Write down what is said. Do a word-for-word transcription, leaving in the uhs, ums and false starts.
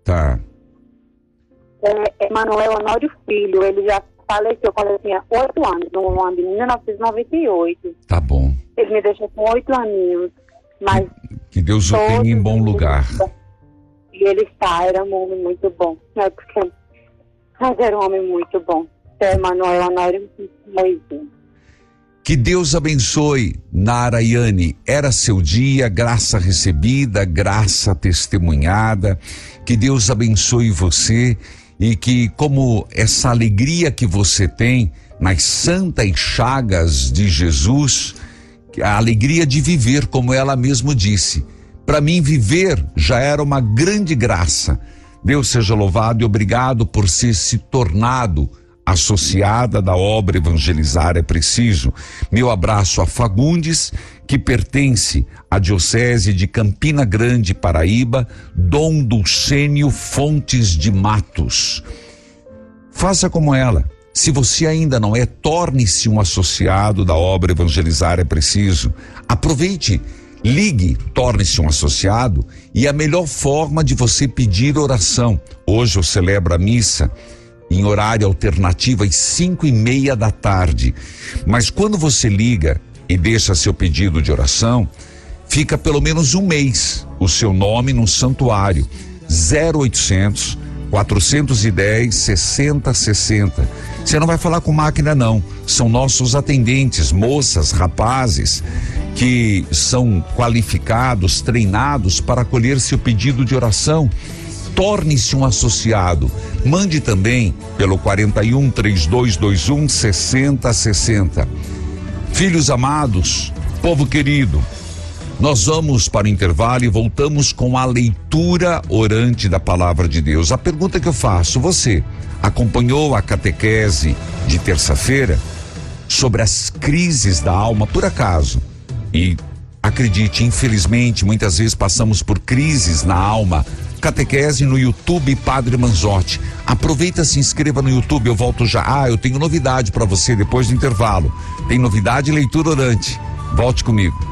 Tá. É, Emanuel Honório Filho, ele já faleceu quando eu tinha oito anos, no ano de mil novecentos e noventa e oito. Tá bom. Ele me deixou com oito aninhos, mas... Que Deus o tenha em bom lugar. E ele está, era um homem muito bom. É porque, mas era um homem muito bom. É Emanuel Honório Moisés. Que Deus abençoe, Narayane. Era seu dia, graça recebida, graça testemunhada. Que Deus abençoe você e que, como essa alegria que você tem nas santas chagas de Jesus, a alegria de viver, como ela mesmo disse. Para mim, viver já era uma grande graça. Deus seja louvado e obrigado por ser se tornado associada da obra Evangelizar é Preciso. Meu abraço a Fagundes, que pertence à Diocese de Campina Grande, Paraíba, Dom Dulcênio Fontes de Matos. Faça como ela. Se você ainda não é, torne-se um associado da obra Evangelizar é Preciso. Aproveite, ligue, torne-se um associado, e a melhor forma de você pedir oração. Hoje eu celebro a missa em horário alternativo às cinco e meia da tarde. Mas quando você liga e deixa seu pedido de oração, fica pelo menos um mês o seu nome no santuário. zero oitocentos, quatrocentos e dez, sessenta sessenta. Você não vai falar com máquina não, são nossos atendentes, moças, rapazes, que são qualificados, treinados para acolher seu pedido de oração. Torne-se um associado. Mande também pelo quarenta e um, trinta e dois vinte e um, sessenta sessenta. Filhos amados, povo querido, nós vamos para o intervalo e voltamos com a leitura orante da palavra de Deus. A pergunta que eu faço, você acompanhou a catequese de terça-feira sobre as crises da alma, por acaso? E acredite, infelizmente, muitas vezes passamos por crises na alma. Catequese no YouTube Padre Manzotti. Aproveita, se inscreva no YouTube, eu volto já. Ah, eu tenho novidade para você depois do intervalo. Tem novidade e leitura orante. Volte comigo.